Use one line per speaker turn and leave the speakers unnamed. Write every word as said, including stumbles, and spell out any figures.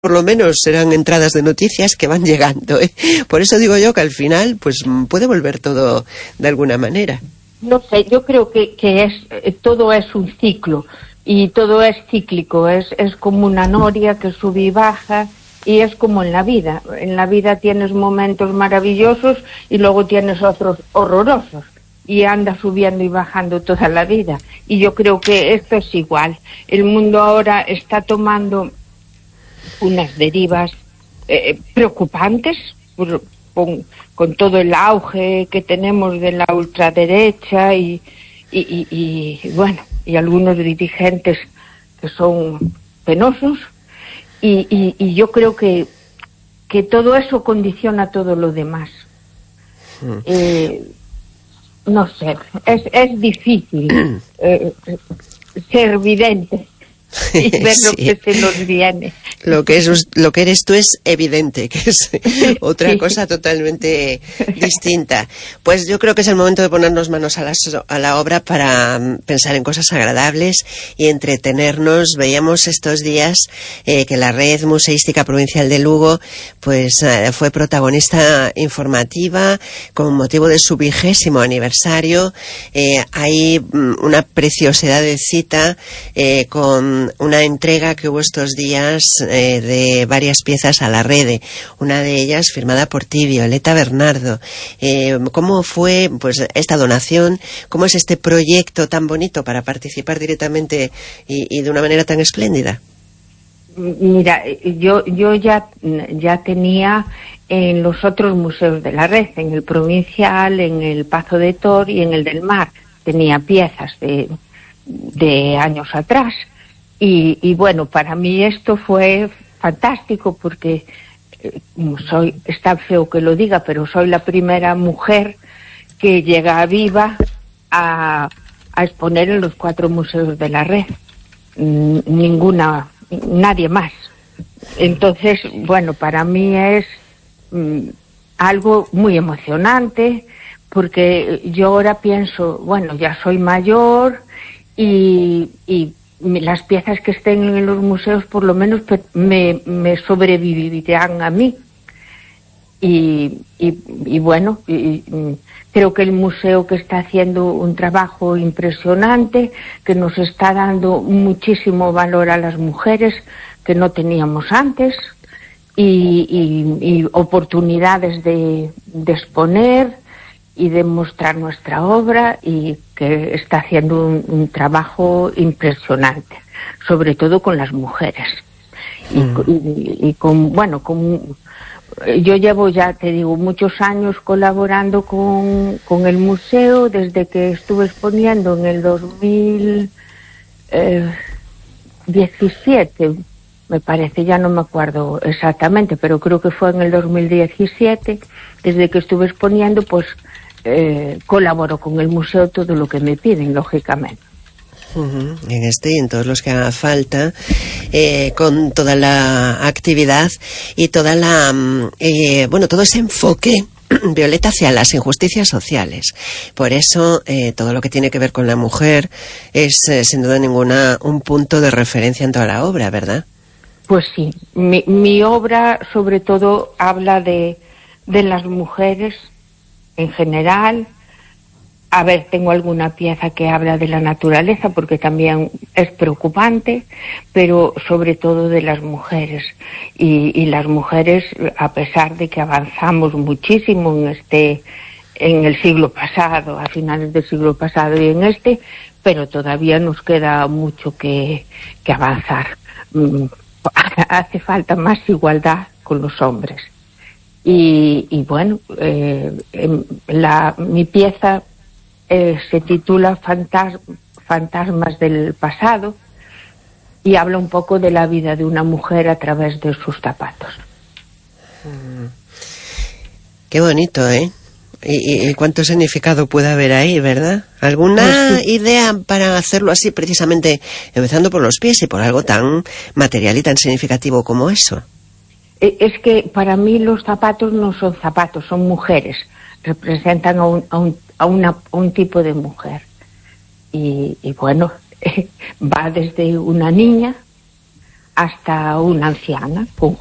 por lo menos serán entradas de noticias que van llegando, ¿eh? Por eso digo yo que al final pues puede volver todo de alguna manera.
No sé, yo creo que, que es todo es un ciclo y todo es cíclico, es, es como una noria que sube y baja. Y es como en la vida, en la vida tienes momentos maravillosos y luego tienes otros horrorosos y anda subiendo y bajando toda la vida. Y yo creo que esto es igual. El mundo ahora está tomando unas derivas eh, preocupantes por, con, con todo el auge que tenemos de la ultraderecha y, y, y, y bueno, y algunos dirigentes que son penosos. Y, y, y yo creo que, que todo eso condiciona todo lo demás. Mm. Eh, no sé, es, es difícil eh, ser vidente y ver sí. Lo que se nos viene.
Lo que, es, lo que eres tú es evidente, que es otra sí. cosa totalmente distinta. Pues yo creo que es el momento de ponernos manos a, las, a la obra para pensar en cosas agradables y entretenernos. Veíamos estos días eh, que la Red Museística Provincial de Lugo pues eh, fue protagonista informativa con motivo de su vigésimo aniversario. Eh, hay una preciosidad de cita eh, con una entrega que hubo estos días eh, de varias piezas a la Rede, una de ellas firmada por ti, Violeta Bernardo. Eh, ¿Cómo fue pues esta donación? ¿Cómo es este proyecto tan bonito para participar directamente y, y de una manera tan espléndida?
Mira, yo yo ya, ya tenía en los otros museos de la Red, en el Provincial, en el Pazo de Tor y en el del Mar, tenía piezas de, de años atrás. Y, y bueno, para mí esto fue fantástico porque eh, soy, está feo que lo diga, pero soy la primera mujer que llega viva a, a exponer en los cuatro museos de la Red. Mm, ninguna, nadie más. Entonces, bueno, para mí es mm, algo muy emocionante porque yo ahora pienso, bueno, ya soy mayor y, y las piezas que estén en los museos por lo menos me, me sobrevivirán a mí y, y, y bueno y, y creo que el museo que está haciendo un trabajo impresionante, que nos está dando muchísimo valor a las mujeres que no teníamos antes y, y, y oportunidades de, de exponer y de mostrar nuestra obra y que está haciendo un, un trabajo impresionante, sobre todo con las mujeres. Mm. Y, y, y con, bueno, con, yo llevo ya, te digo, muchos años colaborando con, con el museo, desde que estuve exponiendo en el dos mil diecisiete, me parece, ya no me acuerdo exactamente, pero creo que fue en el dos mil diecisiete, desde que estuve exponiendo, pues Eh, colaboro con el museo todo lo que me piden, lógicamente.
Uh-huh. En este y en todos los que haga falta, eh, con toda la actividad y toda la eh, bueno, todo ese enfoque, Violeta, hacia las injusticias sociales. Por eso eh, todo lo que tiene que ver con la mujer es eh, sin duda ninguna un punto de referencia en toda la obra, ¿verdad?
Pues sí, mi, mi obra sobre todo habla de, de las mujeres en general. A ver, tengo alguna pieza que habla de la naturaleza porque también es preocupante, pero sobre todo de las mujeres. Y, y las mujeres, a pesar de que avanzamos muchísimo en este, en el siglo pasado, a finales del siglo pasado y en este, pero todavía nos queda mucho que, que avanzar. Hace falta más igualdad con los hombres. Y, y bueno, eh, la, mi pieza eh, se titula Fantas, Fantasmas del Pasado y habla un poco de la vida de una mujer a través de sus zapatos.
Mm. Qué bonito, ¿eh? Y, y cuánto significado puede haber ahí, ¿verdad? ¿Alguna pues sí. idea para hacerlo así, precisamente empezando por los pies y por algo tan material y tan significativo como eso?
Es que para mí los zapatos no son zapatos, son mujeres. Representan a un, a un, a una, a un tipo de mujer. Y, y bueno, va desde una niña hasta una anciana con